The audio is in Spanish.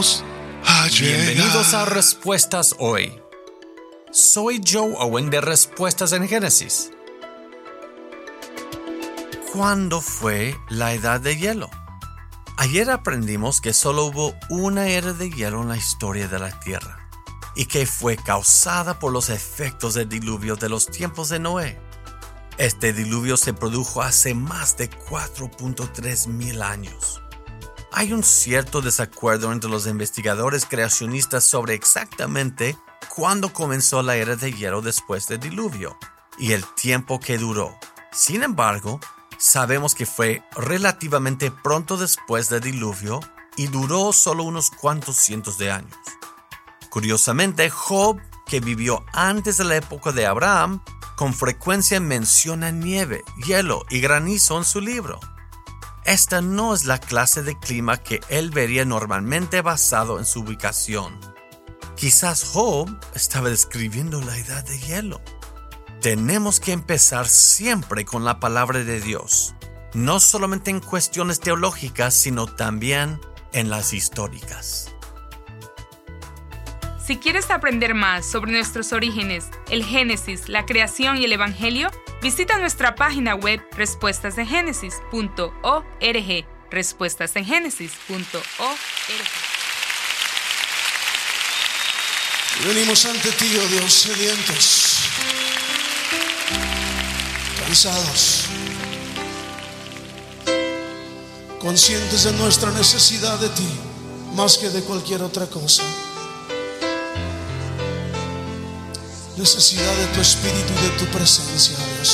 vamos a llegar. Bienvenidos a Respuestas Hoy. Soy Joe Owen de Respuestas en Génesis. ¿Cuándo fue la edad de hielo? Ayer aprendimos que solo hubo una era de hielo en la historia de la Tierra y que fue causada por los efectos del diluvio de los tiempos de Noé. Este diluvio se produjo hace más de 4.3 mil años. Hay un cierto desacuerdo entre los investigadores creacionistas sobre exactamente cuándo comenzó la era de hielo después del diluvio y el tiempo que duró. Sin embargo, sabemos que fue relativamente pronto después del diluvio y duró solo unos cuantos cientos de años. Curiosamente, Job, que vivió antes de la época de Abraham, con frecuencia menciona nieve, hielo y granizo en su libro. Esta no es la clase de clima que él vería normalmente basado en su ubicación. Quizás Job estaba describiendo la edad de hielo. Tenemos que empezar siempre con la palabra de Dios, no solamente en cuestiones teológicas, sino también en las históricas. Si quieres aprender más sobre nuestros orígenes, el Génesis, la creación y el Evangelio, visita nuestra página web respuestasengenesis.org. respuestasengenesis.org. Venimos ante ti, oh Dios, sedientos, cansados, conscientes de nuestra necesidad de ti, más que de cualquier otra cosa. Necesidad de tu espíritu y de tu presencia, Dios.